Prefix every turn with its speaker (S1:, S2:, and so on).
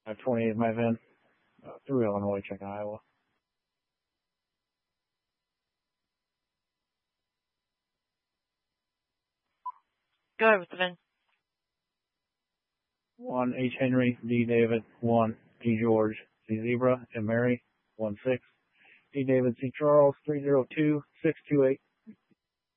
S1: 528 my VIN. Through Illinois, checking Iowa.
S2: Go ahead with the VIN.
S1: 1 H Henry, D David, 1 G George, C Zebra, and Mary, 16 D David, C Charles, 302 628